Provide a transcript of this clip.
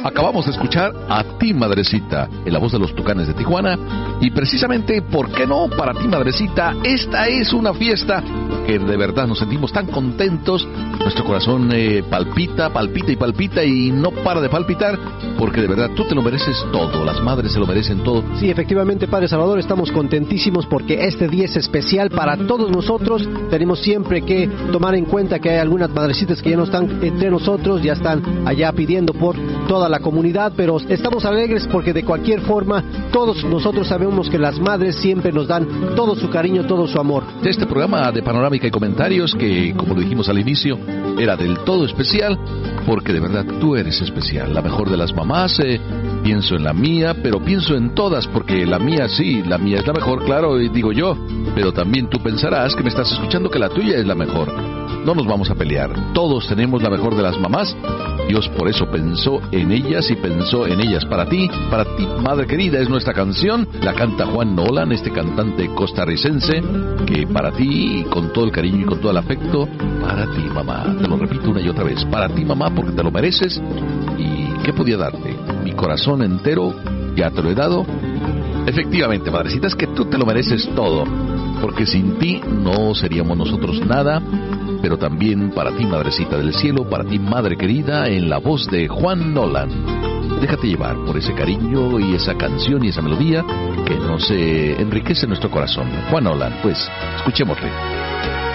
Acabamos de escuchar A Ti Madrecita, en la voz de los Tucanes de Tijuana. Y precisamente, ¿por qué no? Para ti Madrecita, esta es una fiesta que de verdad nos sentimos tan contentos. Nuestro corazón palpita, palpita y palpita y no para de palpitar, porque de verdad tú te lo mereces todo, las madres se lo merecen todo. Sí, efectivamente, Padre Salvador, estamos contentísimos porque este día es especial para todos nosotros. Tenemos siempre que tomar en cuenta que hay algunas madrecitas que ya no están entre nosotros, ya están allá pidiendo por toda la comunidad, pero estamos alegres porque de cualquier forma todos nosotros sabemos que las madres siempre nos dan todo su cariño, todo su amor. De este programa de panorámica y comentarios que, como lo dijimos al inicio, era del todo especial, porque de verdad tú eres especial, la mejor de las mamás. Pienso en la mía, pero pienso en todas, porque la mía sí, la mía es la mejor, claro, digo yo, pero también tú pensarás que me estás escuchando que la tuya es la mejor. No nos vamos a pelear, todos tenemos la mejor de las mamás. Dios por eso pensó en ellas y pensó en ellas para ti, madre querida. Es nuestra canción, la canta Juan Nolan, este cantante costarricense, que para ti, con todo el cariño y con todo el afecto, para ti mamá, te lo repito una y otra vez, para ti mamá, porque te lo mereces. ¿Y qué podía darte? Mi corazón entero, ya te lo he dado. Efectivamente, madrecita, es que tú te lo mereces todo, porque sin ti no seríamos nosotros nada. Pero también para ti, madrecita del cielo, para ti, madre querida, en la voz de Juan Nolan. Déjate llevar por ese cariño y esa canción y esa melodía que nos enriquece nuestro corazón. Juan Nolan, pues, escuchémosle.